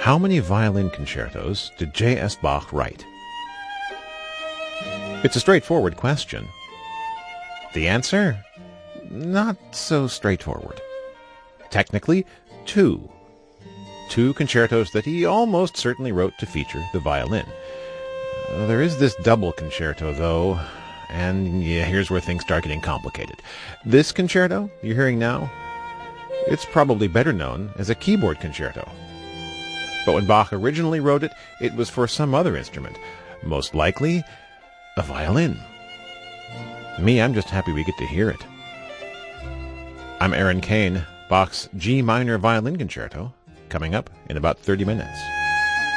How many violin concertos did J.S. Bach write? It's a straightforward question. The answer? Not so straightforward. Technically, 2. 2 concertos that he almost certainly wrote to feature the violin. There is this double concerto, though, and here's where things start getting complicated. This concerto you're hearing now, it's probably better known as a keyboard concerto. But when Bach originally wrote it, it was for some other instrument, most likely a violin. I'm just happy we get to hear it. I'm Aaron Kane. Bach's G minor violin concerto, coming up in about 30 minutes.